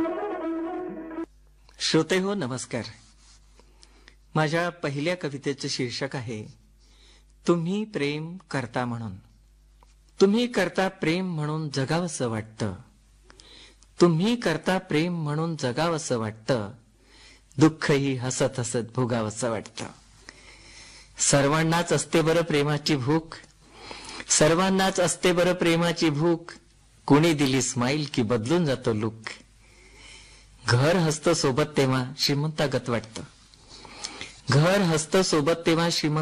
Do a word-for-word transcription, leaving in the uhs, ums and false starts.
श्रोते हो नमस्कार. माझ्या पहिल्या कवितेचे शीर्षक आहे तुम्ही प्रेम करता म्हणून. तुम्ही करता प्रेम म्हणून जगावंसं वाटतं. तुम्ही करता प्रेम म्हणून जगावंसं वाटतं. दुःखही हसत हसत भोगावंसं वाटतं. सर्वांनाच असते बरं प्रेमाची भूक. सर्वांनाच असते बरं प्रेमाची भूक. कुणी दिली स्माईल की बदलून जातो लुक. घर हसतं सोबत तेव्हा श्रीमंतागत वाटतं. घर हसतं सोबत तेव्हा श्रीमंत